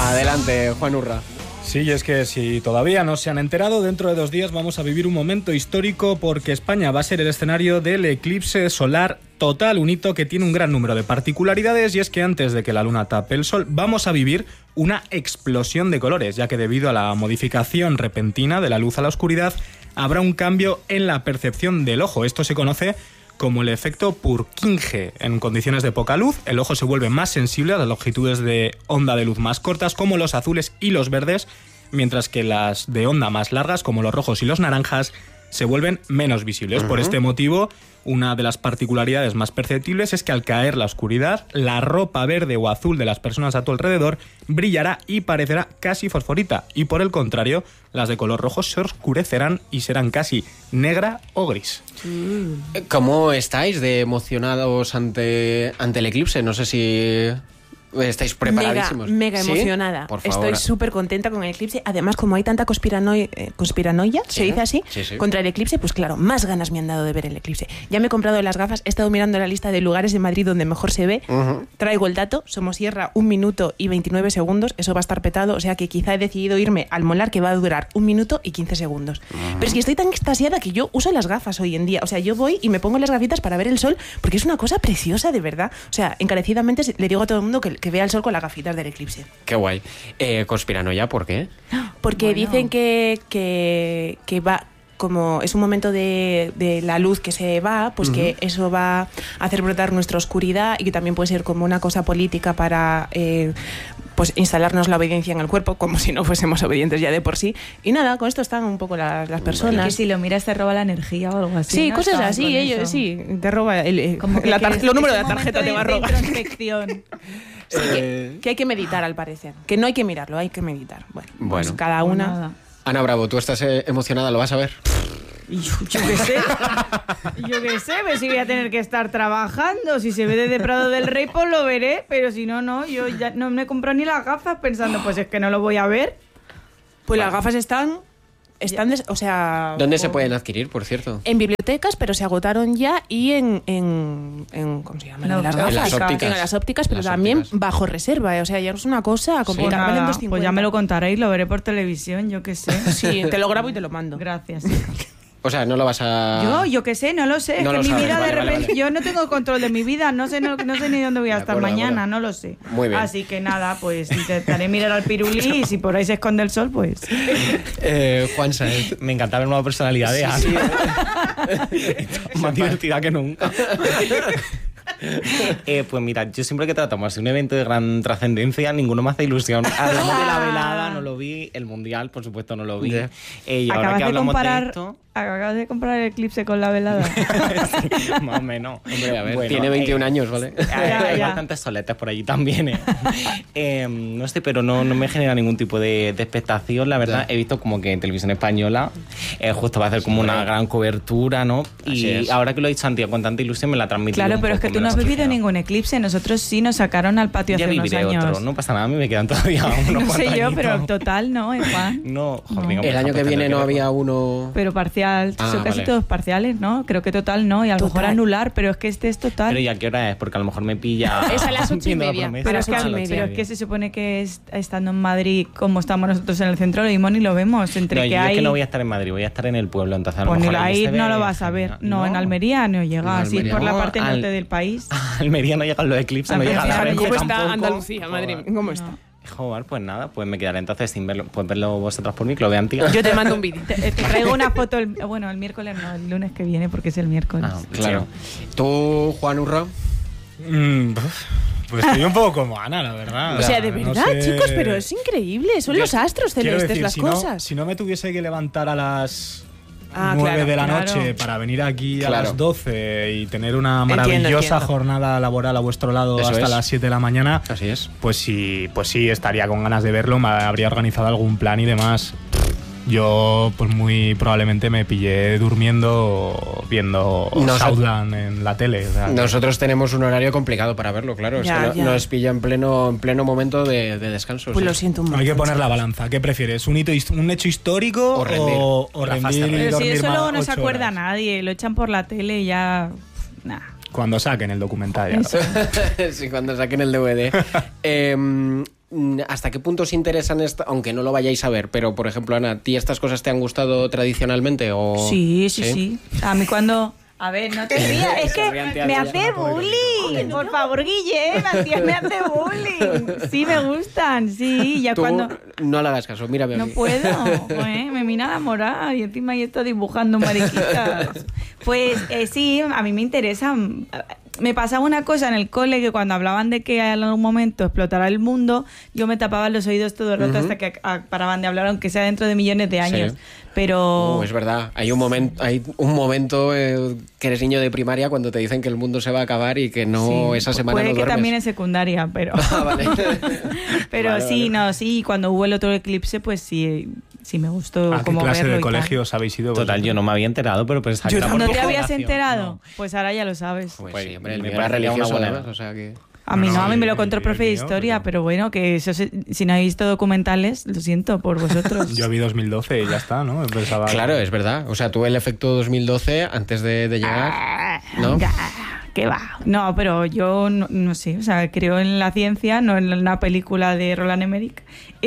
Adelante, Juan Urra. Sí, y es que si todavía no se han enterado, dentro de 2 días vamos a vivir un momento histórico porque España va a ser el escenario del eclipse solar total, un hito que tiene un gran número de particularidades, y es que antes de que la luna tape el sol vamos a vivir una explosión de colores, ya que debido a la modificación repentina de la luz a la oscuridad habrá un cambio en la percepción del ojo. Esto se conoce como el efecto Purkinje. En condiciones de poca luz, el ojo se vuelve más sensible a las longitudes de onda de luz más cortas, como los azules y los verdes, mientras que las de onda más largas, como los rojos y los naranjas, se vuelven menos visibles. Por este motivo, una de las particularidades más perceptibles es que al caer la oscuridad, la ropa verde o azul de las personas a tu alrededor brillará y parecerá casi fosforita, y por el contrario, las de color rojo se oscurecerán y serán casi negra o gris. ¿Cómo estáis de emocionados ante el eclipse? No sé si estáis preparadísimos. Mega ¿Sí? emocionada. Por favor. Estoy súper contenta con el eclipse. Además, como hay tanta conspiranoia, se dice así, contra el eclipse, pues claro, más ganas me han dado de ver el eclipse. Ya me he comprado las gafas, he estado mirando la lista de lugares de Madrid donde mejor se ve. Traigo el dato, Somosierra 1 minuto y 29 segundos, eso va a estar petado, o sea que quizá he decidido irme al Molar, que va a durar 1 minuto y 15 segundos. Pero es que estoy tan extasiada que yo uso las gafas hoy en día. O sea, yo voy y me pongo las gafitas para ver el sol, porque es una cosa preciosa, de verdad. O sea, encarecidamente le digo a todo el mundo que vea el sol con las gafitas del eclipse. Qué guay. ¿Conspiranoia? ¿Por qué? Porque dicen que va, como es un momento de la luz que se va, pues que eso va a hacer brotar nuestra oscuridad, y que también puede ser como una cosa política para pues instalarnos la obediencia en el cuerpo, como si no fuésemos obedientes ya de por sí. Y nada, con esto están un poco las personas. Que si lo miras te roba la energía o algo así. Sí, ¿no? cosas Estaban así, con ellos eso. sí, te roba Como que los números de la tarjeta te va a robar. Introspección. Sí, que hay que meditar, al parecer. Que no hay que mirarlo, hay que meditar. Bueno. Pues cada Pues una... nada. Ana Bravo, ¿tú estás emocionada? ¿Lo vas a ver? Y yo qué sé, pues si voy a tener que estar trabajando. Si se ve desde Prado del Rey, pues lo veré, pero si no, no. Yo ya no me compro ni las gafas pensando, pues es que no lo voy a ver. Pues las gafas están o sea... ¿Dónde se pueden adquirir, por cierto? En bibliotecas, pero se agotaron ya, y en ¿cómo se llama? No, Las en gafas. las ópticas. En las ópticas, pero Las también ópticas. bajo reserva, o sea, ya es una cosa Pues, complicada. nada, Valen 2,50. pues ya me lo contaréis, lo veré por televisión, yo qué sé. Sí, te lo grabo y te lo mando. Gracias. O sea, no lo vas a... Yo qué sé, no lo sé. No es lo que mi sabes, vida vale, de vale, repente... vale. Yo no tengo control de mi vida, no sé ni dónde voy a estar mañana, no lo sé. Muy bien. Así que nada, pues intentaré mirar al pirulí, y si por ahí se esconde el sol, pues... Juan Saez. Me encanta ver nueva personalidad de Ana. Más divertida que nunca. Pues mira, yo siempre que tratamos de un evento de gran trascendencia, ninguno me hace ilusión. Además de la velada no lo vi, el mundial por supuesto no lo vi. Ya. Y ahora Acabas que de hablamos comparar... de esto... Acabas de comprar el eclipse con la velada. Sí, más o menos. Hombre, a ver, Bueno, tiene 21 años, ¿vale? Hay ya. bastantes soletes por allí también, no sé, pero no me genera ningún tipo de expectación, la verdad. Ya. He visto como que en Televisión Española justo va a hacer como una gran cobertura, ¿no? Así Y es. ahora que lo he dicho Santiago con tanta ilusión me la transmite. Claro, pero es que tú no has vivido ningún eclipse. Nosotros sí nos sacaron al patio Ya hace unos viviré años. otro, no pasa nada, a mí me quedan todavía unos No sé cuantos yo, pero añitos. total no, Juan. No, joder, No. venga, El pues, año que pues, viene tendré no que había uno... Pero parcial, Ah, son casi vale. todos parciales, ¿no? Creo que total no, y a lo mejor Total. anular, pero es que este es total. Pero ¿y a qué hora es? Porque a lo mejor me pilla... Es a las 8:30. viendo la promesa. Pero a es, las que, 8:30. pero es que se supone que estando en Madrid, como estamos nosotros en el centro, lo mismo ni lo vemos. Entre No, que yo hay... es que no voy a estar en Madrid, voy a estar en el pueblo, entonces a lo Pues ni mejor ahí se no ve lo vas a ver. genial. No, en Almería no llega. En Así es Almería. por la No, parte al- norte del país. A Almería no llegan los eclipses, no Almería, llega la fíjate Renfe ¿Cómo está tampoco. Andalucía, madre mía? ¿Cómo está? Joder, pues nada, pues me quedaré entonces sin verlo. Pues verlo vosotros por mí, que lo vean, tío. Yo te mando un vídeo. Te traigo una foto, el miércoles no, el lunes que viene, porque es el miércoles. Ah, Claro. ¿Tú, Juan Urra? Pues estoy un poco como Ana, la verdad. O sea, de No verdad, sé. chicos, pero es increíble. Son Yo los astros quiero celestes decir, las si cosas. Si no me tuviese que levantar a las 9 claro, de la claro. noche para venir aquí a Claro. las 12 y tener una Entiendo, maravillosa entiendo. jornada laboral a vuestro lado Eso hasta es. las 7 de la mañana, Así es. pues sí, estaría con ganas de verlo, me habría organizado algún plan y demás. Yo, pues muy probablemente me pillé durmiendo viendo Southland en la tele. O sea, Nosotros tenemos un horario complicado para verlo, claro. Es Ya, que ya. nos pilla en pleno momento de descanso. Pues sí. lo siento un montón. hay que poner la balanza. ¿Qué prefieres? ¿Un hecho histórico O rendir. o La rendir fast y travel. Pero si dormir eso luego no más se 8 acuerda horas? nadie, lo echan por la tele y ya... Nah. Cuando saquen el documental. Ya. Sí, cuando saquen el DVD. ¿hasta qué punto os interesan, aunque no lo vayáis a ver? Pero, por ejemplo, Ana, ¿a ti estas cosas te han gustado tradicionalmente? O... Sí. A mí cuando... A ver, no te rías, es que me hace bullying. Por favor, Guille, Matías me hace bullying. Sí, me gustan, sí. Ya Tú cuando... no le hagas caso, mírame a No mí. puedo, me mira enamorada y encima ahí estoy dibujando mariquitas. Pues sí, a mí me interesa. Me pasaba una cosa en el cole que cuando hablaban de que en algún momento explotará el mundo, yo me tapaba los oídos todo el rato hasta que paraban de hablar, aunque sea dentro de millones de años. Sí. Pero... Es verdad, hay un momento que eres niño de primaria cuando te dicen que el mundo se va a acabar y que no esa semana puede no que duermes. también en secundaria, pero... Vale. Pero Vale, sí, vale. no, sí, cuando hubo el otro eclipse, pues sí me gustó ¿A qué como clase verlo de y tal. colegio os habéis ido? Total, yo no me había enterado, pero pensaba que era por ¿No te tu habías generación. enterado? No. Pues ahora ya lo sabes. Pues sí, hombre, el Me mío era parecía una religioso buena además, edad. o sea que... A mí no, a mí me lo contó el profe de mío, historia, pero bueno, que eso si no habéis visto documentales, lo siento por vosotros. Yo vi 2012 y ya está, ¿no? Pensaba Claro, es verdad. O sea, tuve el efecto 2012 antes de llegar, ¿no? ¿Qué va? No, pero yo no sé, o sea, creo en la ciencia, no en una película de Roland Emmerich.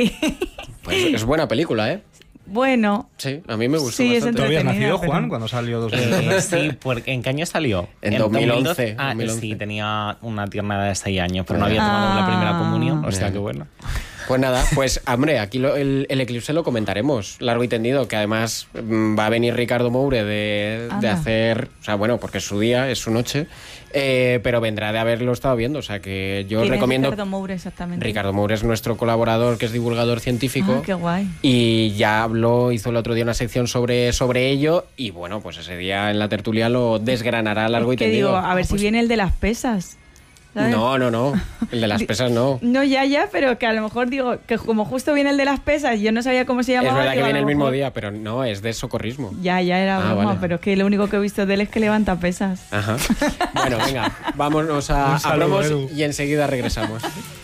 Pues es buena película, ¿eh? Bueno, Sí, a mí me gustó Sí, es bastante. ¿Tú habías entretenida, nacido, pero- Juan, cuando salió 2012? Sí, porque ¿en qué año salió? En 2011. Ah, 2011. sí, tenía una tierna edad de 6 años, pero no había tomado la primera comunión, o sea que bueno. Pues nada, pues hombre, aquí el eclipse lo comentaremos largo y tendido, que además va a venir Ricardo Moure de Anda. hacer, o sea, bueno, porque es su día, es su noche, pero vendrá de haberlo estado viendo, o sea que yo ¿quién es recomiendo... Ricardo Moure exactamente? Ricardo Moure es nuestro colaborador, que es divulgador científico. Ah, qué guay. Y ya hizo el otro día una sección sobre ello y bueno, pues ese día en la tertulia lo desgranará largo y Que tendido. digo, a ver si viene el de las pesas. ¿sabes? No, el de las pesas no. No, ya, pero que a lo mejor digo que como justo viene el de las pesas, yo no sabía cómo se Es llamaba. verdad que digo, a viene lo el mismo mejor- día, pero no, es de socorrismo. Ya era Ah, broma, vale. pero es que lo único que he visto de él es que levanta pesas. Ajá. Bueno, venga, vámonos Un a saludo, promos Edu. y enseguida regresamos.